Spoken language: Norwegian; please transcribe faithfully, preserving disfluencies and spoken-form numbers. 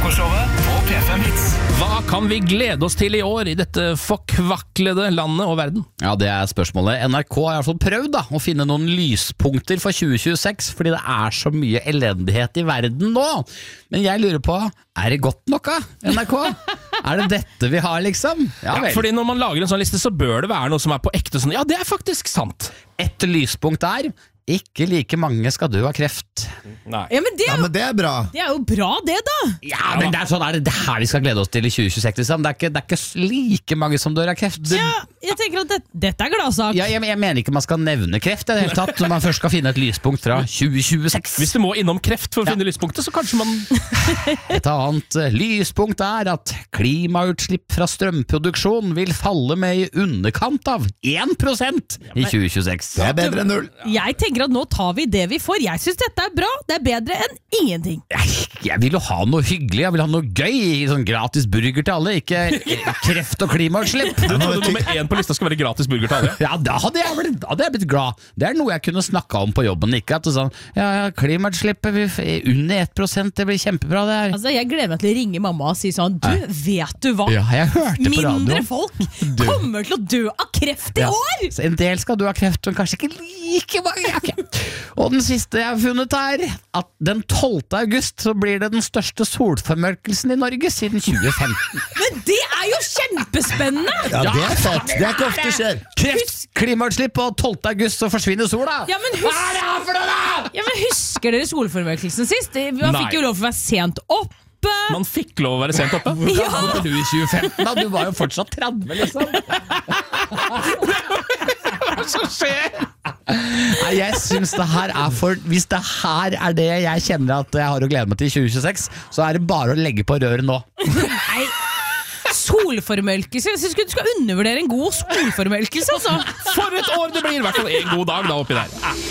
Morgenshowet på P fem Hits. Hva kan vi glede oss til i år i dette forkvaklede landet og verden? Ja, det er spørsmålet. N R K har i hvert fall prøvd da, å finne noen lyspunkter for tjue tjueseks, fordi det er så mye elendighet i verden nå. Men jeg lurer på, er det godt nok da, N R K? Er det dette vi har liksom? Ja, Ja, fordi når man lager en sånn liste, så bør det være noe som er på ekte sånn. Ja, det er faktisk sant. Et lyspunkt er, ikke like mange skal dø av kreft. Nei. Ja, men det er, Ja, jo, men det er bra. det er jo bra det da. Ja, men det er sånn, er det det her vi skal glede oss til i tjue tjueseks liksom? Det er ikke, det er ikke like mange som dør av kreft. Det, Ja, jeg tenker at det, dette er gladsak. ja, jeg, jeg mener ikke man skal nevne kreft i det hele tatt, når man først skal finne et lyspunkt fra tjue tjueseks. Hvis du må innom kreft for å finne lyspunktet, så kanskje man... Et annet eh, lyspunkt er at klimautslipp fra strømproduksjon vil falle med i underkant av én prosent i tjue tjueseks. Det er bedre enn null. Jeg tenker at nå tar vi det vi får. Jeg synes dette er bra. Det er bedre enn ingenting. Jeg, jeg vil jo ha noe hyggelig, jeg vil ha noe gøy, sånn gratis burger til alle, ikke eh, kreft og klimautslipp. Du trodde nummer én på lista skal være gratis burger til alle. Ja, da hadde jeg blitt, da hadde jeg blitt glad. Det er noe jeg kunne snakka om på jobben, ikke at det er sånn, ja, ja, klimautslippet vi f- under ett prosent, det blir kjempebra det her. Altså, jeg gleder meg til å ringe mamma og si sånn, du, vet du hva? Ja, jeg hørte på radio. Mindre folk kommer til å dø av kreft i Ja. år! Så en del skal dø av kreft, men kanskje ikke like mange. Ok. Og den siste jeg har funnet er at den tolvte august så blir det den største solformørkelsen i Norge siden tjue femten. Men det er jo kjempespennende! Ja, det er fett. Det er ikke ofte skjer. Kreft, klimautslipp, og tolvte august så forsvinner sola. Ja, men Hva husk, er det her for noe da? ja, men husker dere solformørkelsen sist? Man Nei. fikk jo lov til å være sent oppe. Man fikk lov å være sent oppe. Hva var du i tjue femten da? Du var jo fortsatt tretti liksom. Hva som skjer? Nei, jeg synes det her er for Hvis det her er det jeg kjenner at jeg har å glede meg til i tjue tjueseks, så er det bare å legge på røret nå. Nei, solformørkelse. Jeg synes ikke du skal undervurdere en god solformørkelse, altså. For et år det blir, i hvert fall en god dag da oppi der.